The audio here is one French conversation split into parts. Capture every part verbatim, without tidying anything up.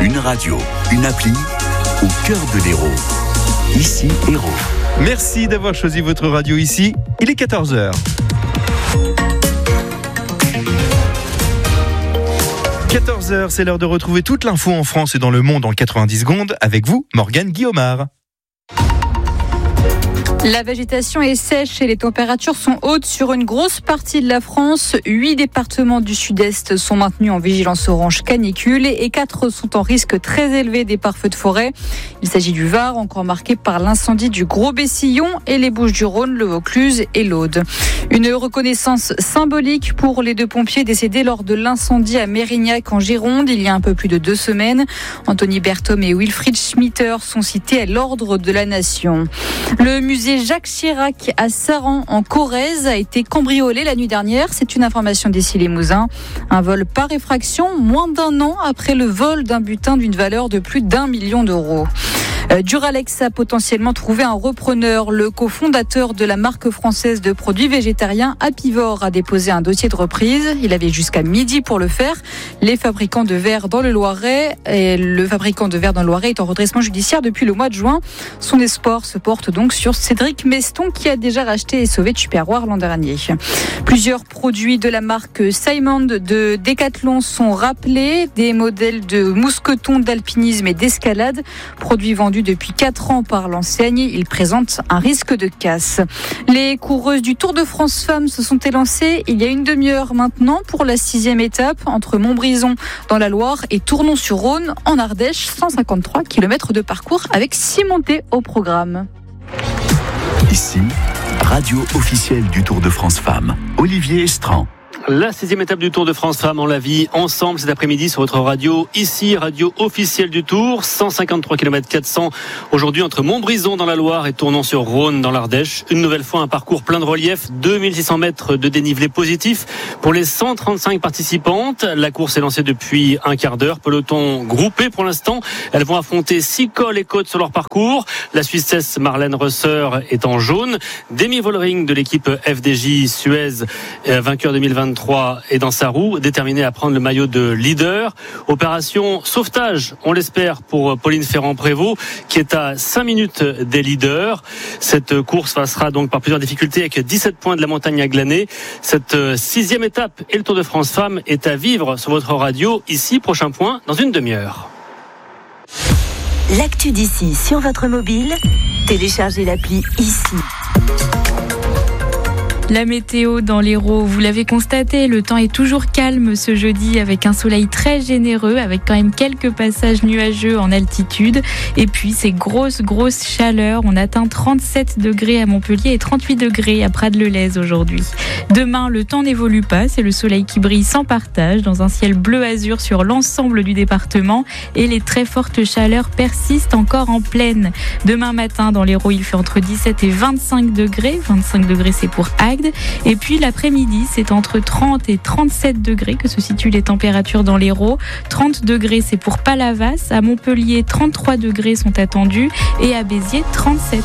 Une radio, une appli, au cœur de l'Hérault. Ici, Hérault. Merci d'avoir choisi votre radio ici. Il est quatorze heures. quatorze heures, c'est l'heure de retrouver toute l'info en France et dans le monde en quatre-vingt-dix secondes avec vous, Morgane Guillaumard. La végétation est sèche et les températures sont hautes sur une grosse partie de la France. Huit départements du sud-est sont maintenus en vigilance orange canicule et quatre sont en risque très élevé départ feu de forêt. Il s'agit du Var, encore marqué par l'incendie du Gros-Bessillon, et les Bouches-du-Rhône, le Vaucluse et l'Aude. Une reconnaissance symbolique pour les deux pompiers décédés lors de l'incendie à Mérignac en Gironde il y a un peu plus de deux semaines. Anthony Berthom et Wilfried Schmitter sont cités à l'ordre de la Nation. Le musée Jacques Chirac à Saran en Corrèze a été cambriolé la nuit dernière. C'est une information d'ici Limousin. Un vol par effraction, moins d'un an après le vol d'un butin d'une valeur de plus d'un million d'euros. Duralex a potentiellement trouvé un repreneur. Le cofondateur de la marque française de produits végétariens Apivore a déposé un dossier de reprise. Il avait jusqu'à midi pour le faire. Les fabricants de verre dans le Loiret et le fabricant de verre dans le Loiret est en redressement judiciaire depuis le mois de juin. Son espoir se porte donc sur Cédric Meston qui a déjà racheté et sauvé Tupperware l'an dernier. Plusieurs produits de la marque Simon de Decathlon sont rappelés. Des modèles de mousqueton, d'alpinisme et d'escalade, produits vendus depuis quatre ans par l'enseigne. Il présente un risque de casse. Les coureuses du Tour de France Femmes se sont élancées il y a une demi-heure maintenant pour la sixième étape entre Montbrison dans la Loire et Tournon-sur-Rhône en Ardèche. cent cinquante-trois kilomètres de parcours avec six montées au programme. Ici, radio officielle du Tour de France Femmes. Olivier Estran. La sixième étape du Tour de France Femmes, on la vit ensemble cet après-midi sur votre radio, ici, radio officielle du Tour, cent cinquante-trois kilomètres quatre cents aujourd'hui entre Montbrison dans la Loire et Tournon-sur-Rhône dans l'Ardèche. Une nouvelle fois un parcours plein de relief, deux mille six cents mètres de dénivelé positif pour les cent trente-cinq participantes. La course est lancée depuis un quart d'heure, peloton groupé pour l'instant. Elles vont affronter six cols et côtes sur leur parcours. La Suissesse Marlène Rösser est en jaune. Demi Vollering de l'équipe F D J Suez, vainqueur deux mille vingt-trois, est dans sa roue, déterminée à prendre le maillot de leader. Opération sauvetage, on l'espère, pour Pauline Ferrand-Prévot, qui est à cinq minutes des leaders. Cette course passera donc par plusieurs difficultés avec dix-sept points de la montagne à glaner. Cette sixième étape et le Tour de France Femmes est à vivre sur votre radio. Ici, prochain point, dans une demi-heure. L'actu d'ici sur votre mobile, téléchargez l'appli Ici. La météo dans l'Hérault, vous l'avez constaté, le temps est toujours calme ce jeudi avec un soleil très généreux, avec quand même quelques passages nuageux en altitude. Et puis ces grosses, grosses chaleurs, on atteint trente-sept degrés à Montpellier et trente-huit degrés à Prades-le-Lez aujourd'hui. Demain, le temps n'évolue pas, c'est le soleil qui brille sans partage dans un ciel bleu-azur sur l'ensemble du département et les très fortes chaleurs persistent encore en plaine. Demain matin, dans l'Hérault, il fait entre dix-sept et vingt-cinq degrés. vingt-cinq degrés, c'est pour Agde. Et puis l'après-midi, c'est entre trente et trente-sept degrés que se situent les températures dans l'Hérault. trente degrés, c'est pour Palavas. À Montpellier, trente-trois degrés sont attendus. Et à Béziers, trente-sept.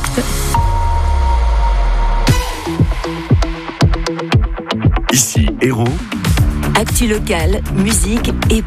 Ici, Hérault. Actu locale, musique et